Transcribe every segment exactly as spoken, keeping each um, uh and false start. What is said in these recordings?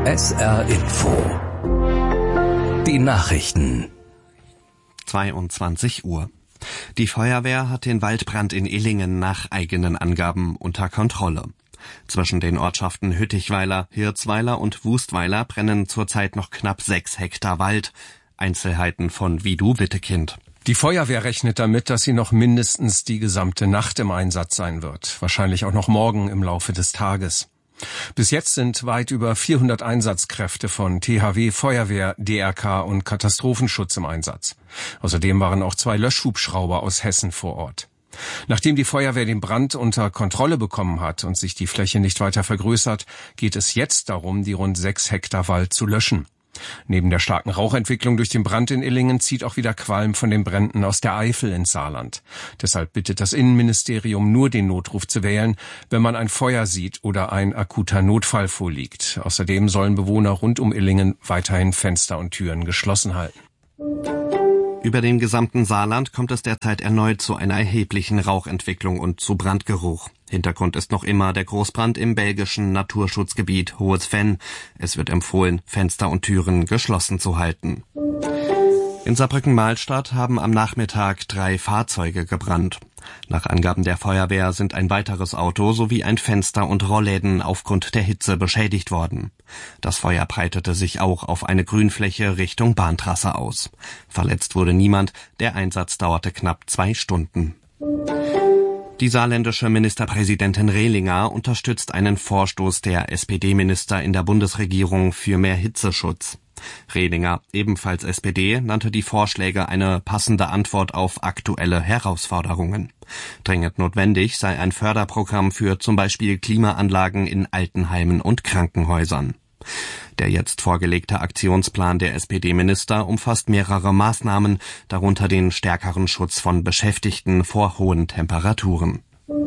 S R Info. Die Nachrichten. zweiundzwanzig Uhr. Die Feuerwehr hat den Waldbrand in Illingen nach eigenen Angaben unter Kontrolle. Zwischen den Ortschaften Hüttichweiler, Hirzweiler und Wustweiler brennen zurzeit noch knapp sechs Hektar Wald. Einzelheiten von Vidu Wittekind. Die Feuerwehr rechnet damit, dass sie noch mindestens die gesamte Nacht im Einsatz sein wird. Wahrscheinlich auch noch morgen im Laufe des Tages. Bis jetzt sind weit über vierhundert Einsatzkräfte von T H W, Feuerwehr, D R K und Katastrophenschutz im Einsatz. Außerdem waren auch zwei Löschhubschrauber aus Hessen vor Ort. Nachdem die Feuerwehr den Brand unter Kontrolle bekommen hat und sich die Fläche nicht weiter vergrößert, geht es jetzt darum, die rund sechs Hektar Wald zu löschen. Neben der starken Rauchentwicklung durch den Brand in Illingen zieht auch wieder Qualm von den Bränden aus der Eifel ins Saarland. Deshalb bittet das Innenministerium nur, den Notruf zu wählen, wenn man ein Feuer sieht oder ein akuter Notfall vorliegt. Außerdem sollen Bewohner rund um Illingen weiterhin Fenster und Türen geschlossen halten. Über dem gesamten Saarland kommt es derzeit erneut zu einer erheblichen Rauchentwicklung und zu Brandgeruch. Hintergrund ist noch immer der Großbrand im belgischen Naturschutzgebiet Hohes Venn. Es wird empfohlen, Fenster und Türen geschlossen zu halten. In Saarbrücken-Mahlstadt haben am Nachmittag drei Fahrzeuge gebrannt. Nach Angaben der Feuerwehr sind ein weiteres Auto sowie ein Fenster und Rollläden aufgrund der Hitze beschädigt worden. Das Feuer breitete sich auch auf eine Grünfläche Richtung Bahntrasse aus. Verletzt wurde niemand, der Einsatz dauerte knapp zwei Stunden. Die saarländische Ministerpräsidentin Rehlinger unterstützt einen Vorstoß der S P D-Minister in der Bundesregierung für mehr Hitzeschutz. Rehlinger, ebenfalls S P D, nannte die Vorschläge eine passende Antwort auf aktuelle Herausforderungen. Dringend notwendig sei ein Förderprogramm für zum Beispiel Klimaanlagen in Altenheimen und Krankenhäusern. Der jetzt vorgelegte Aktionsplan der S P D-Minister umfasst mehrere Maßnahmen, darunter den stärkeren Schutz von Beschäftigten vor hohen Temperaturen.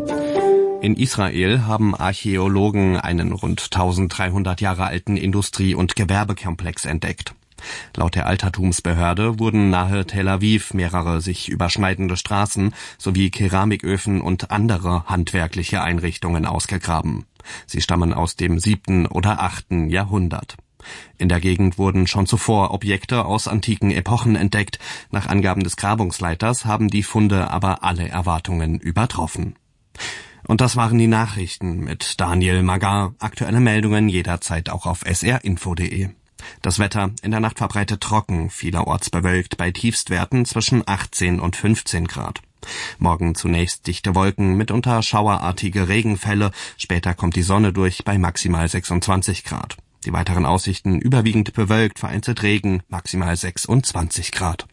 In Israel haben Archäologen einen rund dreizehnhundert Jahre alten Industrie- und Gewerbekomplex entdeckt. Laut der Altertumsbehörde wurden nahe Tel Aviv mehrere sich überschneidende Straßen sowie Keramiköfen und andere handwerkliche Einrichtungen ausgegraben. Sie stammen aus dem siebten oder achten Jahrhundert. In der Gegend wurden schon zuvor Objekte aus antiken Epochen entdeckt. Nach Angaben des Grabungsleiters haben die Funde aber alle Erwartungen übertroffen. Und das waren die Nachrichten mit Daniel Magar. Aktuelle Meldungen jederzeit auch auf s r info punkt d e. Das Wetter in der Nacht verbreitet trocken, vielerorts bewölkt bei Tiefstwerten zwischen achtzehn und fünfzehn Grad. Morgen zunächst dichte Wolken, mitunter schauerartige Regenfälle, später kommt die Sonne durch bei maximal sechsundzwanzig Grad. Die weiteren Aussichten überwiegend bewölkt, vereinzelt Regen, maximal sechsundzwanzig Grad.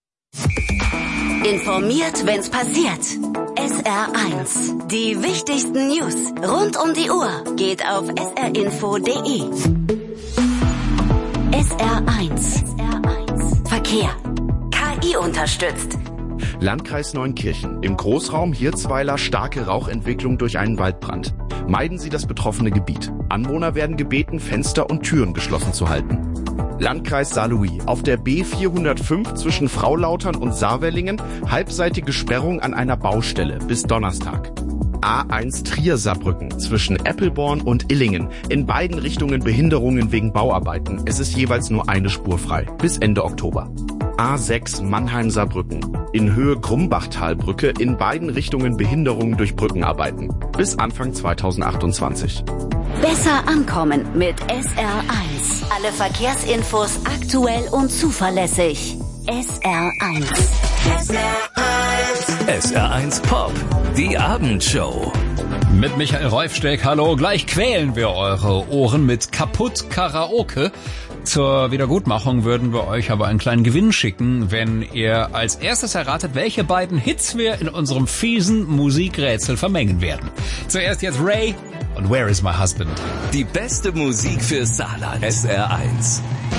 Informiert, wenn's passiert. S R eins. Die wichtigsten News rund um die Uhr geht auf s r info punkt d e. S R eins. Verkehr. K I unterstützt. Landkreis Neunkirchen. Im Großraum Hirzweiler starke Rauchentwicklung durch einen Waldbrand. Meiden Sie das betroffene Gebiet. Anwohner werden gebeten, Fenster und Türen geschlossen zu halten. Landkreis Saarlouis. Auf der B vierhundertfünf zwischen Fraulautern und Saarwellingen halbseitige Sperrung an einer Baustelle bis Donnerstag. A eins Trier-Saarbrücken zwischen Eppelborn und Illingen. In beiden Richtungen Behinderungen wegen Bauarbeiten. Es ist jeweils nur eine Spur frei. Bis Ende Oktober. A sechs Mannheim-Saarbrücken. In Höhe Grumbachtalbrücke in beiden Richtungen Behinderungen durch Brückenarbeiten. Bis Anfang zweitausendachtundzwanzig. Besser ankommen mit S R eins. Alle Verkehrsinfos aktuell und zuverlässig. S R eins. S R eins. S R eins Pop. Die Abendshow. Mit Michael Reufsteck, hallo. Gleich quälen wir eure Ohren mit Kaputt Karaoke. Zur Wiedergutmachung würden wir euch aber einen kleinen Gewinn schicken, wenn ihr als erstes erratet, welche beiden Hits wir in unserem fiesen Musikrätsel vermengen werden. Zuerst jetzt Ray und Where is my husband? Die beste Musik für Saarland. S R eins.